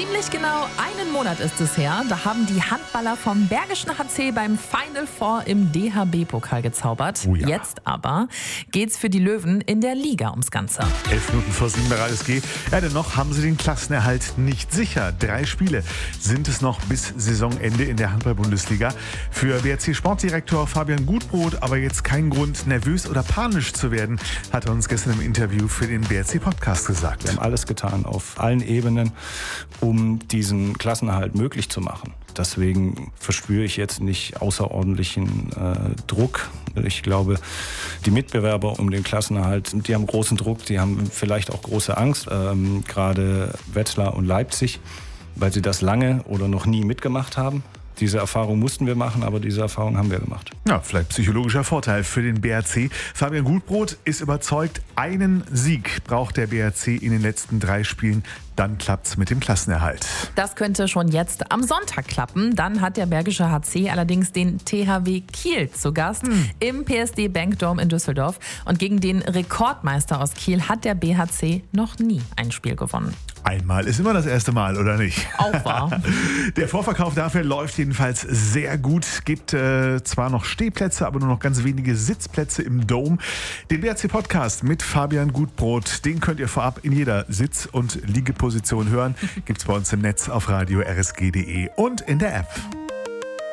Ziemlich genau einen Monat ist es her. Da haben die Handballer vom Bergischen HC beim Final Four im DHB-Pokal gezaubert. Oh ja. Jetzt aber geht's für die Löwen in der Liga ums Ganze. 11 Minuten vor 7 bei RSG. Ja, dennoch haben sie den Klassenerhalt nicht sicher. 3 Spiele sind es noch bis Saisonende in der Handball-Bundesliga. Für BRC-Sportdirektor Fabian Gutbrot aber jetzt kein Grund, nervös oder panisch zu werden, hat er uns gestern im Interview für den BRC-Podcast gesagt. Wir haben alles getan auf allen Ebenen, um diesen Klassenerhalt möglich zu machen. Deswegen verspüre ich jetzt nicht außerordentlichen Druck. Ich glaube, die Mitbewerber um den Klassenerhalt, die haben großen Druck, die haben vielleicht auch große Angst. Gerade Wetzlar und Leipzig, weil sie das lange oder noch nie mitgemacht haben. Diese Erfahrung mussten wir machen, aber diese Erfahrung haben wir gemacht. Ja, vielleicht psychologischer Vorteil für den BRC. Fabian Gutbrot ist überzeugt, einen Sieg braucht der BRC in den letzten 3 Spielen. Dann klappt's mit dem Klassenerhalt. Das könnte schon jetzt am Sonntag klappen. Dann hat der Bergische HC allerdings den THW Kiel zu Gast im PSD Bank Dome in Düsseldorf. Und gegen den Rekordmeister aus Kiel hat der BHC noch nie ein Spiel gewonnen. Einmal ist immer das erste Mal, oder nicht? Auch wahr. Der Vorverkauf dafür läuft jedenfalls sehr gut. Gibt zwar noch Stehplätze, aber nur noch ganz wenige Sitzplätze im Dome. Den BRC-Podcast mit Fabian Gutbrot, den könnt ihr vorab in jeder Sitz- und Liegeposition hören. Gibt's bei uns im Netz auf radio rsg.de und in der App.